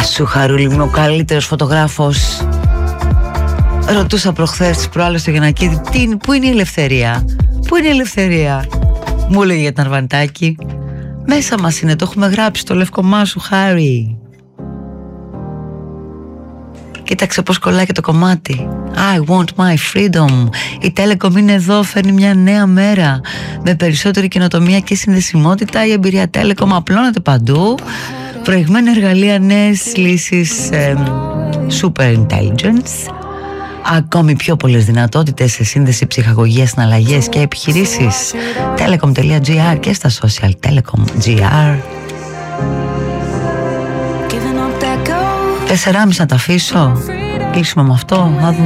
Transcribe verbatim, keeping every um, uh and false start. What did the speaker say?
Γεια σου Χαρούλη μου, ο καλύτερος φωτογράφος. Ρωτούσα προχθές τις προάλλες στο Γιαννακίδη, τι, πού είναι η ελευθερία, πού είναι η ελευθερία. Μου έλεγε για την Αρβαντάκη. Μέσα μας είναι, το έχουμε γράψει το λευκομά σου Χάρη. Κοίταξε πως κολλάει και το κομμάτι. I want my freedom. Η Telecom είναι εδώ, φέρνει μια νέα μέρα με περισσότερη καινοτομία και συνδεσιμότητα. Η εμπειρία Telecom απλώνεται παντού. Προηγμένα εργαλεία, νέες λύσεις, ε, super intelligence. Ακόμη πιο πολλές δυνατότητες σε σύνδεση, ψυχαγωγία, συναλλαγές και επιχειρήσεις. Telecom.gr και στα social Telecom.gr. Τεσσεράμιση να τα αφήσω. Κλείσουμε με αυτό.